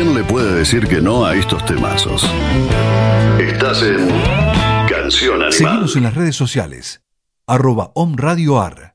¿Quién le puede decir que no a estos temazos? Estás en Canción Animal. Seguimos en las redes sociales. @omradioar.